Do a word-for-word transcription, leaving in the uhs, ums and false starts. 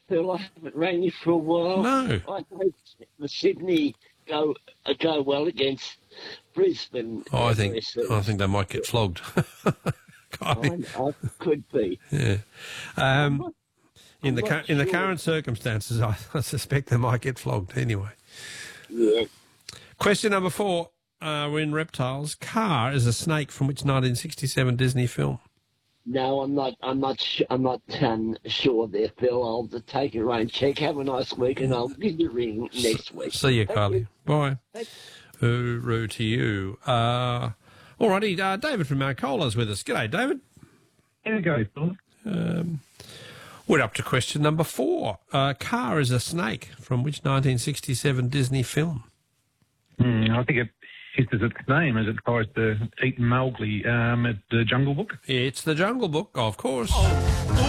Phil. I haven't rang you for a while. No. I hope the Sydney go uh, go well against Brisbane. Oh, I think S C. I think they might get flogged. I, I could be. Yeah. Um, I'm in the not cu- in the sure. current circumstances, I, I suspect they might get flogged anyway. Yeah. Question number four. Uh, we're in reptiles. Car is a snake from which nineteen sixty-seven Disney film? No, I'm not. I'm not. Sh- I'm not um, sure there, Phil. I'll just take it away and check. Have a nice week, and I'll give you a ring next week. See you, Thank Kylie. you. Bye. Thank Hooroo to you. Uh, alrighty, uh, David from Marcola's with us. G'day, David. There you go, Phil. Um, we're up to question number four. Uh, Car is a snake from which nineteen sixty-seven Disney film? Mm, I think it is its name as it tries to eat Mowgli um, at the Jungle Book. It's The Jungle Book, of course. Oh.